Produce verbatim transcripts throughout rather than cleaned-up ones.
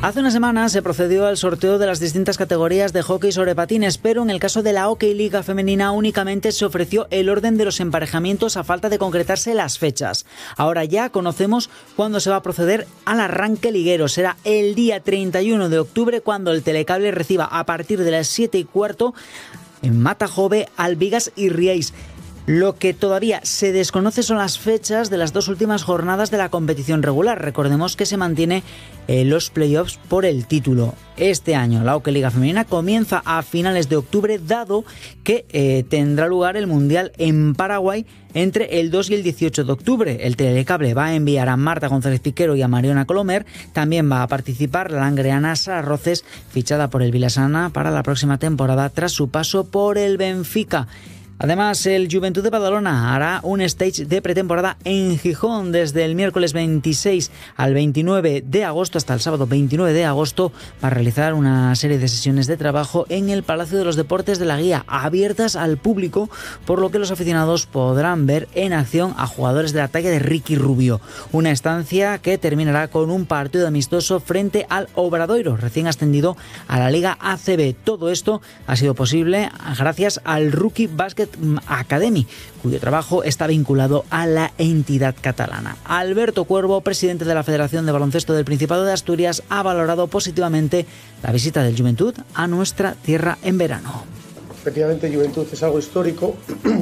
Hace una semana se procedió al sorteo de las distintas categorías de hockey sobre patines, pero en el caso de la Hockey Liga femenina únicamente se ofreció el orden de los emparejamientos a falta de concretarse las fechas. Ahora ya conocemos cuándo se va a proceder al arranque liguero. Será el día treinta y uno de octubre cuando el Telecable reciba a partir de las siete y cuarto en Matajove, Albigas y Rieix. Lo que todavía se desconoce son las fechas de las dos últimas jornadas de la competición regular. Recordemos que se mantiene eh, los playoffs por el título. Este año la Hockey Liga femenina comienza a finales de octubre, dado que eh, tendrá lugar el Mundial en Paraguay entre el dos y el dieciocho de octubre. El Telecable va a enviar a Marta González Piquero y a Mariona Colomer. También va a participar la langreana Sara Roces, fichada por el Vilassana para la próxima temporada tras su paso por el Benfica. Además, el Juventud de Badalona hará un stage de pretemporada en Gijón desde el miércoles veintiséis al veintinueve de agosto hasta el sábado veintinueve de agosto para realizar una serie de sesiones de trabajo en el Palacio de los Deportes de la Guía, abiertas al público, por lo que los aficionados podrán ver en acción a jugadores de la talla de Ricky Rubio. Una estancia que terminará con un partido amistoso frente al Obradoiro, recién ascendido a la Liga A C B. Todo esto ha sido posible gracias al Rookie Basket Academy, cuyo trabajo está vinculado a la entidad catalana. Alberto Cuervo, presidente de la Federación de Baloncesto del Principado de Asturias, ha valorado positivamente la visita del Juventud a nuestra tierra en verano. Efectivamente, Juventud es algo histórico.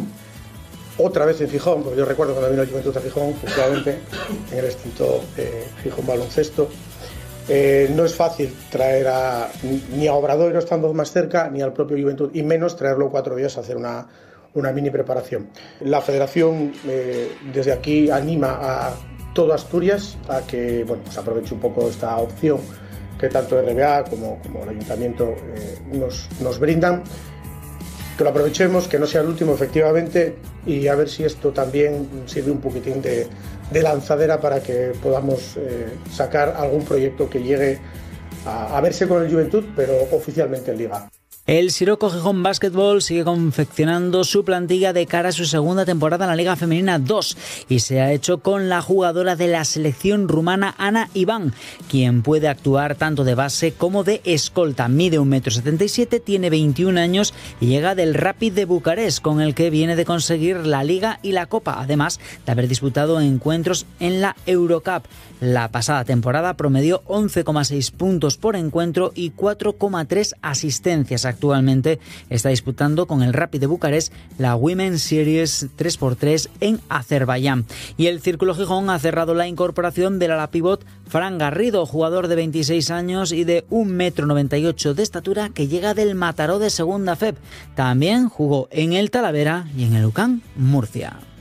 Otra vez en Gijón, porque yo recuerdo cuando vino el Juventud a Gijón, efectivamente, en el extinto eh, Gijón Baloncesto. Eh, no es fácil traer a, ni a Obradoiro estando más cerca, ni al propio Juventud, y menos traerlo cuatro días a hacer una, una mini preparación. La Federación eh, desde aquí anima a todo Asturias a que bueno, pues aproveche un poco esta opción que tanto R B A como, como el Ayuntamiento eh, nos, nos brindan, que lo aprovechemos, que no sea el último efectivamente, y a ver si esto también sirve un poquitín de, de lanzadera para que podamos eh, sacar algún proyecto que llegue a, a verse con el Juventud, pero oficialmente en Liga. El Siroco Gijón Basketball sigue confeccionando su plantilla de cara a su segunda temporada en la Liga Femenina dos y se ha hecho con la jugadora de la selección rumana Ana Iván, quien puede actuar tanto de base como de escolta. Mide un metro setenta y siete, tiene veintiún años y llega del Rapid de Bucarest, con el que viene de conseguir la Liga y la Copa, además de haber disputado encuentros en la Eurocup. La pasada temporada promedió once coma seis puntos por encuentro y cuatro coma tres asistencias. Actualmente está disputando con el Rapid de Bucarest la Women's Series tres por tres en Azerbaiyán. Y el Círculo Gijón ha cerrado la incorporación del ala pívot Fran Garrido, jugador de veintiséis años y de un metro noventa y ocho de estatura, que llega del Mataró de Segunda F E B. También jugó en el Talavera y en el U C A M Murcia.